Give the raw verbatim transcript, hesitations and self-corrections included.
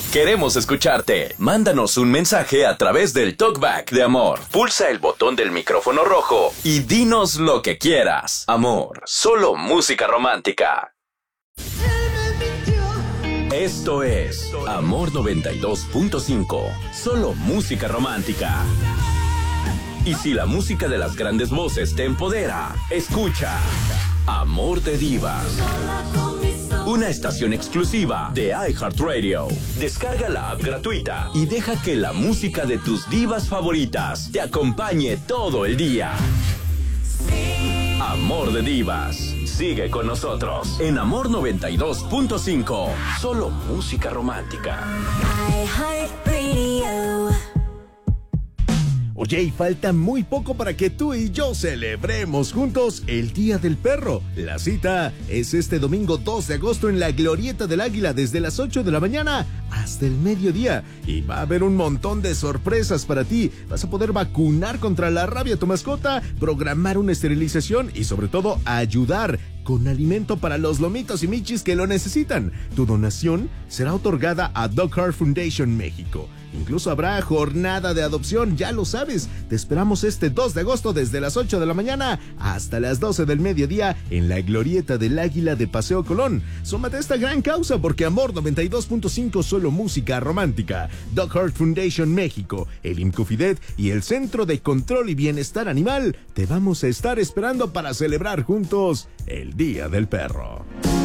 Queremos escucharte. Mándanos un mensaje a través del Talkback de Amor. Pulsa el botón del micrófono rojo y dinos lo que quieras. Amor, solo música romántica. Esto es Amor noventa y dos punto cinco. Solo música romántica. Y si la música de las grandes voces te empodera, escucha Amor de Divas. Una estación exclusiva de iHeartRadio. Descarga la app gratuita y deja que la música de tus divas favoritas te acompañe todo el día. Amor de Divas. Sigue con nosotros en Amor noventa y dos punto cinco. Solo música romántica. iHeartRadio. Oye, y falta muy poco para que tú y yo celebremos juntos el Día del Perro. La cita es este domingo dos de agosto en la Glorieta del Águila desde las ocho de la mañana hasta el mediodía. Y va a haber un montón de sorpresas para ti. Vas a poder vacunar contra la rabia a tu mascota, programar una esterilización y sobre todo ayudar con alimento para los lomitos y michis que lo necesitan. Tu donación será otorgada a Dog Heart Foundation México. Incluso habrá jornada de adopción, ya lo sabes. Te esperamos este dos de agosto desde las ocho de la mañana hasta las doce del mediodía en la Glorieta del Águila de Paseo Colón. Súmate a esta gran causa porque Amor noventa y dos punto cinco solo música romántica, Dog Heart Foundation México, el IMCUFIDET y el Centro de Control y Bienestar Animal te vamos a estar esperando para celebrar juntos el Día del Perro.